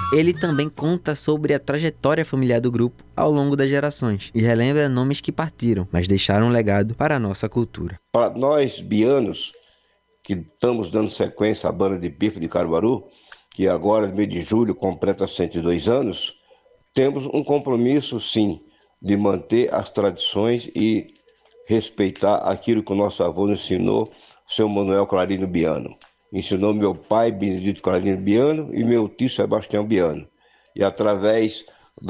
Ele também conta sobre a trajetória familiar do grupo ao longo das gerações e relembra nomes que partiram, mas deixaram um legado para a nossa cultura. Para nós, bianos, que estamos dando sequência à banda de pife de Caruaru, que agora, no mês de julho, completa 102 anos, temos um compromisso, sim, de manter as tradições e respeitar aquilo que o nosso avô nos ensinou, o seu Manuel Clarino Biano. Ensinou meu pai, Benedito Clarino Biano, e meu tio Sebastião Biano. E através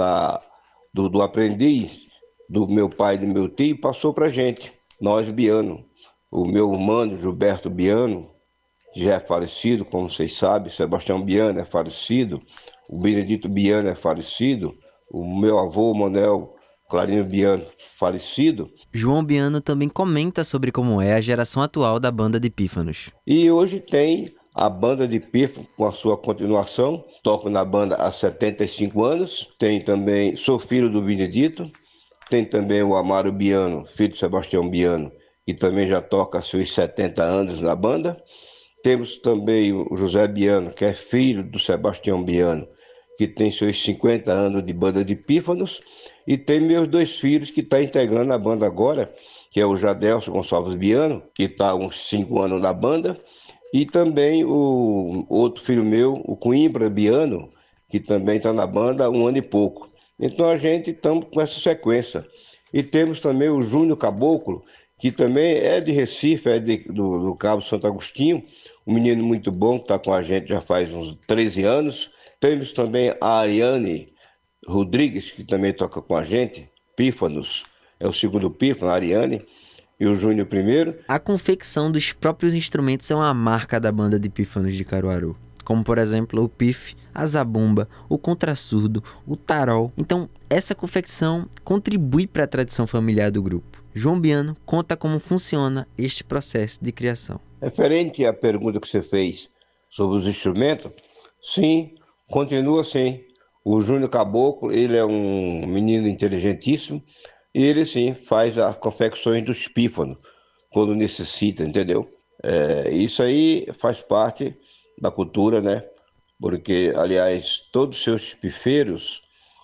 do aprendiz do meu pai e do meu tio, passou para a gente, nós Biano. O meu irmão Gilberto Biano, que já é falecido, como vocês sabem, Sebastião Biano é falecido, o Benedito Biano é falecido, o meu avô Manuel Clarino Biano falecido. João Biano também comenta sobre como é a geração atual da banda de pífanos. E hoje tem a banda de pífano com a sua continuação, toco na banda há 75 anos, tem também, sou filho do Benedito, tem também o Amaro Biano, filho de Sebastião Biano, que também já toca há seus 70 anos na banda. Temos também o José Biano, que é filho do Sebastião Biano, que tem seus 50 anos de banda de pífanos. E tem meus dois filhos que estão integrando a banda agora, que é o Jadelson Gonçalves Biano, que está há uns 5 anos na banda, e também o outro filho meu, o Coimbra Biano, que também está na banda há 1 ano e pouco. Então a gente estamos com essa sequência. E temos também o Júnior Caboclo, que também é de Recife, é do Cabo Santo Agostinho, um menino muito bom que está com a gente já faz uns 13 anos. Temos também a Ariane Rodrigues, que também toca com a gente, pífanos, é o segundo pífano, a Ariane, e o Júnior primeiro. A confecção dos próprios instrumentos é uma marca da banda de pífanos de Caruaru, como por exemplo o pife, a zabumba, o contrassurdo, o tarol. Então essa confecção contribui para a tradição familiar do grupo. João Biano conta como funciona este processo de criação. Referente à pergunta que você fez sobre os instrumentos, sim, continua assim. O Júnior Caboclo, ele é um menino inteligentíssimo e ele sim faz as confecções dos pífanos quando necessita, entendeu? Isso aí faz parte da cultura, né? Porque, aliás, todos os seus pifeiros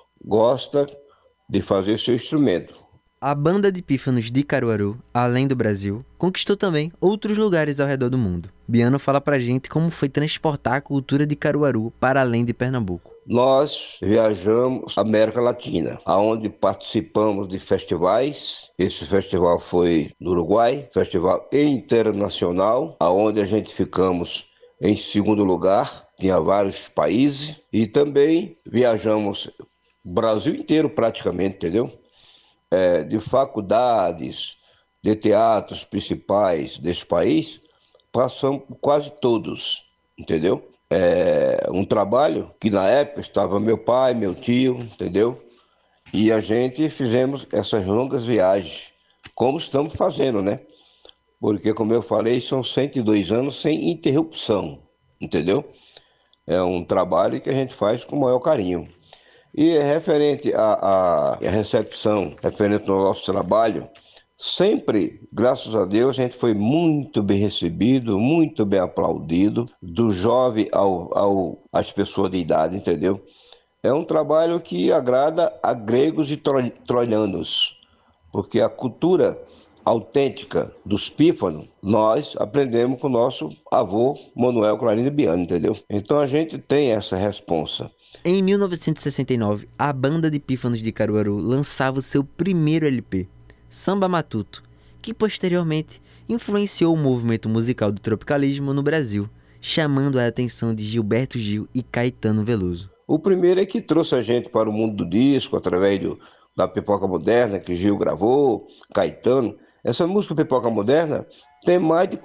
gostam de fazer seu instrumento. A banda de pífanos de Caruaru, além do Brasil, conquistou também outros lugares ao redor do mundo. Biano fala pra gente como foi transportar a cultura de Caruaru para além de Pernambuco. Nós viajamos à América Latina, aonde participamos de festivais. Esse festival foi no Uruguai, festival internacional, aonde a gente ficamos em segundo lugar, tinha vários países, e também viajamos o Brasil inteiro praticamente, entendeu? De faculdades, de teatros principais desse país, passamos por quase todos, entendeu? Um trabalho que na época estava meu pai, meu tio, entendeu? E a gente fizemos essas longas viagens, como estamos fazendo, né? Porque, como eu falei, são 102 anos sem interrupção, entendeu? É um trabalho que a gente faz com o maior carinho. E referente à recepção, referente ao nosso trabalho, sempre, graças a Deus, a gente foi muito bem recebido, muito bem aplaudido, do jovem às pessoas de idade, entendeu? É um trabalho que agrada a gregos e troianos, porque a cultura autêntica dos pífanos, nós aprendemos com o nosso avô Manuel Clarino Biano, entendeu? Então a gente tem essa responsa. Em 1969, a banda de pífanos de Caruaru lançava o seu primeiro LP, Samba Matuto, que posteriormente influenciou o movimento musical do tropicalismo no Brasil, chamando a atenção de Gilberto Gil e Caetano Veloso. O primeiro é que trouxe a gente para o mundo do disco, através da Pipoca Moderna, que Gil gravou, Caetano. Essa música Pipoca Moderna tem mais de